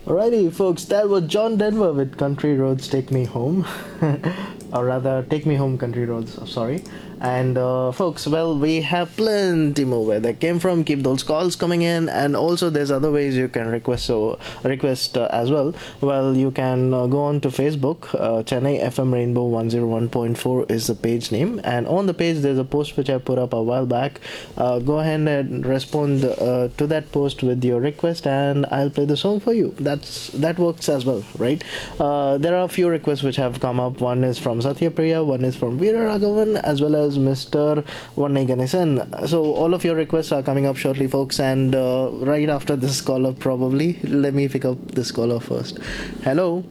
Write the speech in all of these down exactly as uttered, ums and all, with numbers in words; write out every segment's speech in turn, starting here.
Alrighty, folks, that was John Denver with Country Roads Take Me Home. Or rather, Take Me Home Country Roads, sorry. And uh, folks, well, we have plenty more where they came from. Keep those calls coming in, and also there's other ways you can request so request uh, as well. Well, you can uh, go on to Facebook. Uh, Chennai F M Rainbow one oh one point four is the page name, and on the page there's a post which I put up a while back. Uh, go ahead and respond uh, to that post with your request, and I'll play the song for you. That's that works as well, right? Uh, there are a few requests which have come up. One is from Satya Priya, one is from Veera Raghavan, as well as Mister Vannai Ganesan. So all of your requests are coming up shortly, folks, and uh, right after this caller, probably. Let me pick up this caller first. Hello.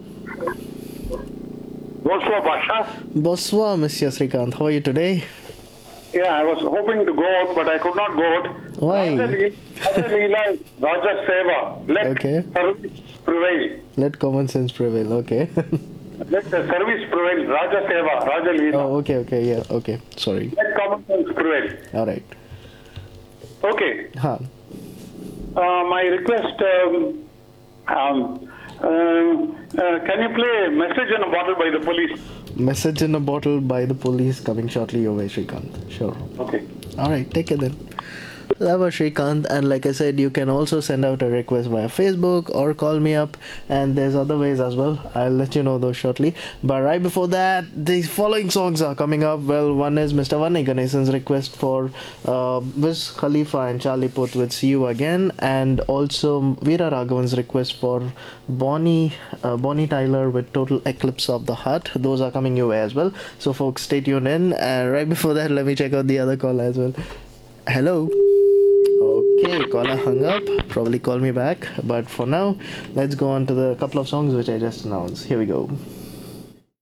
Bonsoir, Basha. Bonsoir, Monsieur Srikanth. How are you today? Yeah, I was hoping to go out, but I could not go out. Why? Raja Leela, Raja Seva. Let Okay. service prevail. Let common sense prevail. Okay. Let the service prevail. Raja Seva, Raja Leela. Oh, okay, okay, yeah, okay. Sorry. Let common sense prevail. All right. Okay. Huh. Uh, my request, um, um, uh, uh, can you play Message in a Bottle by the Police? Message in a bottle by the police coming shortly your way, Srikanth. Sure. Okay. All right, take it then. That was Srikanth, and like I said, you can also send out a request via Facebook or call me up, and there's other ways as well. I'll let you know those shortly. But right before that, these following songs are coming up. Well, one is Mister Vannai Ganesan's request for uh, Wiz Khalifa and Charlie Puth with See You Again, and also Veera Raghavan's request for Bonnie uh, Bonnie Tyler with Total Eclipse of the Heart. Those are coming your way as well. So folks, stay tuned in. And right before that, let me check out the other call as well. Hello. Okay, caller hung up. Probably call me back. But for now, let's go on to the couple of songs which I just announced. Here we go.